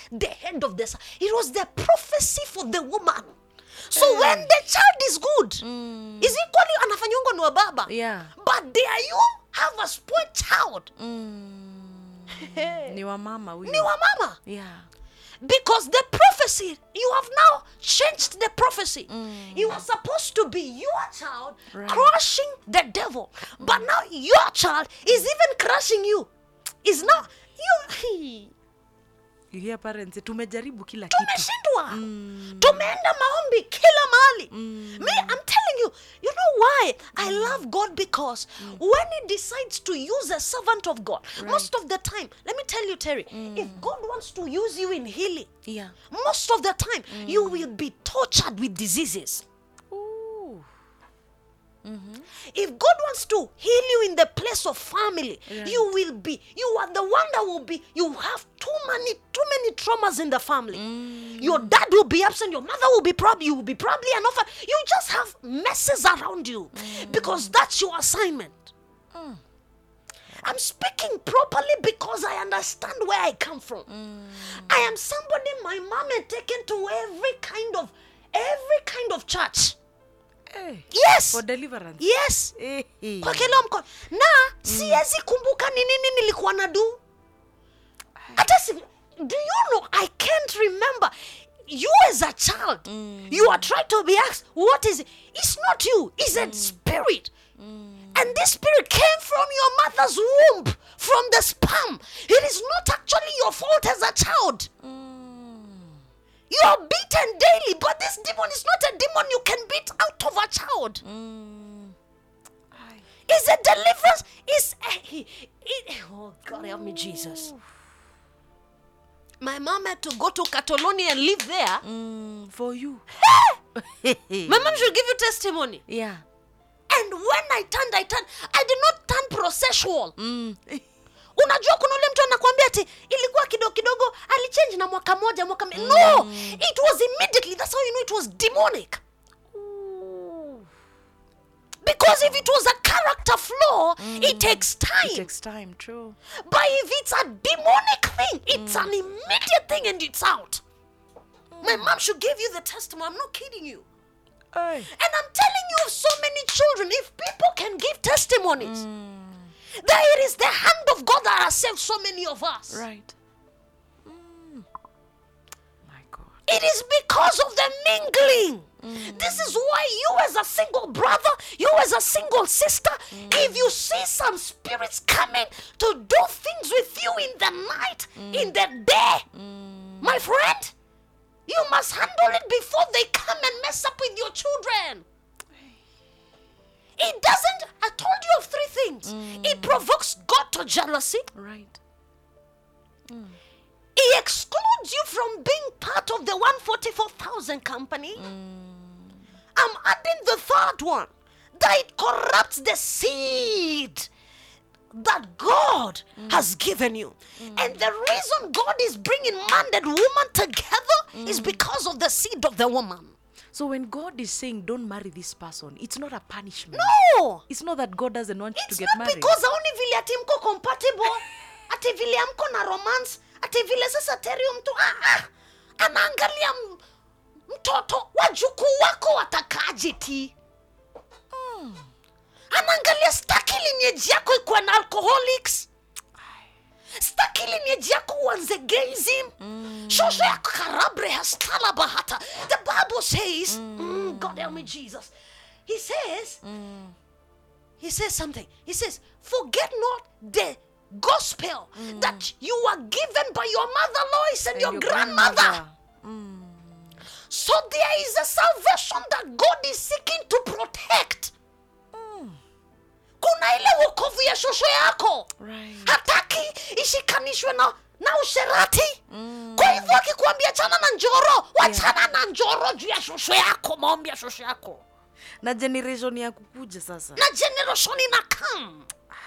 the head of this. It was the prophecy for the woman. So when the child is good, is equally anafanyongo no baba. Yeah. But there you have a spoiled child. Ni wa mama huyo. Ni wa mama. Yeah. Because the prophecy, you have now changed the prophecy. It was supposed to be your child crushing the devil. But now your child is even crushing you. Is now you. You hear parents, tumejaribu kila kitu. Tumeshindwa. Tumeenda maombi kila mahali. Me, I'm telling you, you know why I love God? Because when he decides to use a servant of God, most of the time, let me tell you, Terry, if God wants to use you in healing, most of the time, you will be tortured with diseases. If God wants to heal you in the place of family, you are the one that will be, you have too many traumas in the family. Your dad will be absent, your mother will be probably an orphan. You just have messes around you because that's your assignment. I'm speaking properly because I understand where I come from. I am somebody my mom had taken to every kind of church. Yes. For deliverance. Yes. Kwa kila mkono. Na siwezi kumbuka ni nini nilikuwa na do. Do you know I can't remember. You as a child, you are trying to be asked, what is it? It's not you. It's a spirit. And this spirit came from your mother's womb, from the sperm. It is not actually your fault as a child. You are beaten daily, but this demon is not a demon you can beat out of a child. It's a deliverance. Oh, God help me, Jesus. My mom had to go to Catalonia and live there. For you. My mom should give you testimony. Yeah. And when I turned, I did not turn processual. Unajua kuna ule mtu anakuambia ati ilikuwa kidogo alichange na mwaka moja. No, it was immediately. That's how you know it was demonic. Because if it was a character flaw, it takes time. It takes time, true. But if it's a demonic thing, it's an immediate thing and it's out. My mom should give you the testimony. I'm not kidding you. And I'm telling you of so many children, if people can give testimonies, that it is the hand of God that has saved so many of us. Right. My God. It is because of the mingling. This is why you as a single brother, you as a single sister, if you see some spirits coming to do things with you in the night, in the day, my friend, you must handle it before they come and mess up with your children. It doesn't, I told you of three things. It provokes God to jealousy. Right. It excludes you from being part of the 144,000 company. I'm adding the third one. That it corrupts the seed that God has given you. And the reason God is bringing man and woman together is because of the seed of the woman. So when God is saying don't marry this person, it's not a punishment. No. It's not that God doesn't want you to get married. It's not because aoni vile ati mko compatible, ati vile amko na romance, ati vile sasa Terry mtu anaangalia mtoto wajukuu wako watakaje ti. Anaangalia staki lineage yako ikuwa na alcoholics. Staki lineage yako uanze gayism. Shosho yako karabre hastala bahata. The Bible says, God help me, Jesus. He says something. He says, forget not the gospel that you were given by your mother Lois and your grandmother. So there is a salvation that God is seeking to protect. Kuna ile wokovu ya shosho yako. Hataki ishikanishwe na usherati. Kwa hivyo akikuambia chana na njoro, wachana na njoro juu ya shosho yako, maombi ya shosho yako. Na generation ya kukuja sasa. Na generation inakam.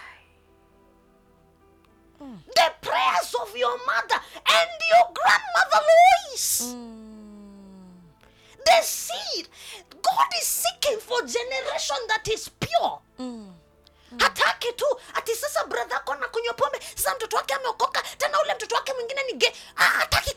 The prayers of your mother and your grandmother Lois. The seed. God is seeking for generation that is pure. Hataki tu ati sasa brother yako anakunywa pombe, sasa mtoto wake ameokoka, tena ule mtoto wake mwingine ni gay. Hataki